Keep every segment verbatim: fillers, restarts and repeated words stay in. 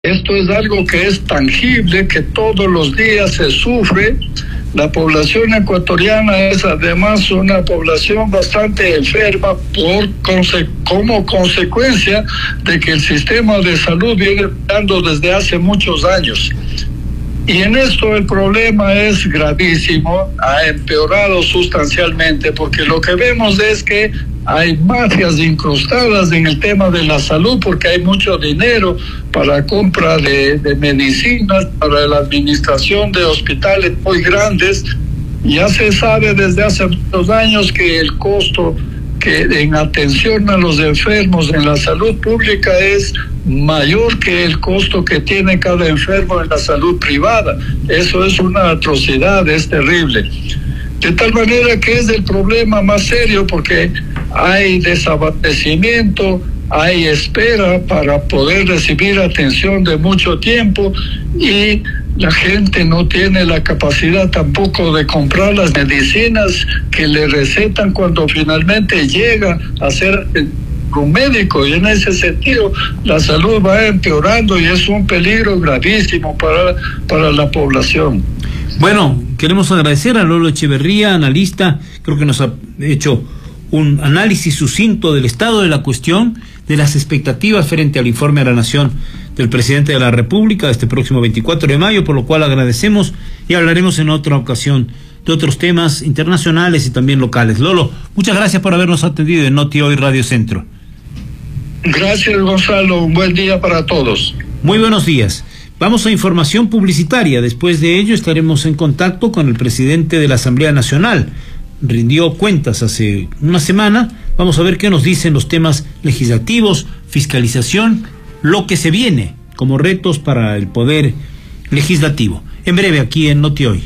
Esto es algo que es tangible, que todos los días se sufre. La población ecuatoriana es además una población bastante enferma por conse- como consecuencia de que el sistema de salud viene dando desde hace muchos años. Y en esto el problema es gravísimo, ha empeorado sustancialmente, porque lo que vemos es que hay mafias incrustadas en el tema de la salud, porque hay mucho dinero para compra de, de medicinas, para la administración de hospitales muy grandes. Ya se sabe desde hace muchos años que el costo que en atención a los enfermos en la salud pública es mayor que el costo que tiene cada enfermo en la salud privada. Eso es una atrocidad, es terrible. De tal manera que es el problema más serio, porque hay desabastecimiento, hay espera para poder recibir atención de mucho tiempo y la gente no tiene la capacidad tampoco de comprar las medicinas que le recetan cuando finalmente llega a ser un médico, y en ese sentido la salud va empeorando y es un peligro gravísimo para, para la población. Bueno, queremos agradecer a Lolo Echeverría, analista, creo que nos ha hecho un análisis sucinto del estado de la cuestión, de las expectativas frente al informe a la Nación del presidente de la República este próximo veinticuatro de mayo, por lo cual agradecemos y hablaremos en otra ocasión de otros temas internacionales y también locales. Lolo, muchas gracias por habernos atendido en Noti Hoy Radio Centro. Gracias, Gonzalo, un buen día para todos. Muy buenos días. Vamos a información publicitaria. Después de ello estaremos en contacto con el presidente de la Asamblea Nacional. Rindió cuentas hace una semana. Vamos a ver qué nos dicen los temas legislativos, fiscalización, lo que se viene como retos para el poder legislativo. En breve aquí en Noti Hoy.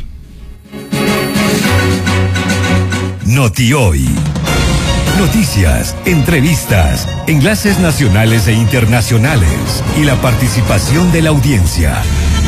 Noti Hoy. Noticias, entrevistas, enlaces nacionales e internacionales y la participación de la audiencia.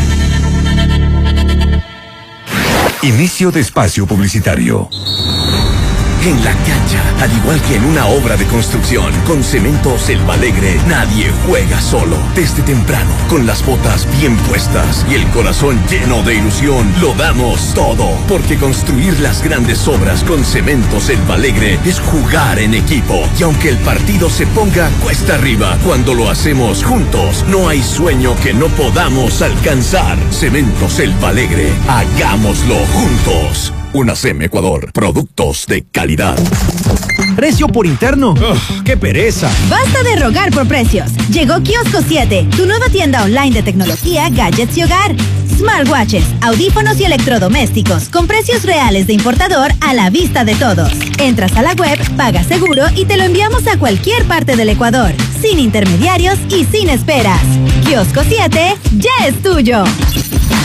Inicio de espacio publicitario. En la cancha, al igual que en una obra de construcción, con Cementos El Alegre, nadie juega solo. Desde temprano, con las botas bien puestas y el corazón lleno de ilusión, lo damos todo. Porque construir las grandes obras con Cementos El Alegre es jugar en equipo. Y aunque el partido se ponga cuesta arriba, cuando lo hacemos juntos, no hay sueño que no podamos alcanzar. Cementos El Alegre, hagámoslo juntos. UNACEM Ecuador, productos de calidad. Precio por interno. Uf, ¡qué pereza! Basta de rogar por precios. Llegó Kiosco siete, tu nueva tienda online de tecnología, gadgets y hogar. Smartwatches, audífonos y electrodomésticos con precios reales de importador a la vista de todos. Entras a la web, pagas seguro y te lo enviamos a cualquier parte del Ecuador, sin intermediarios y sin esperas. Kiosco siete ya es tuyo.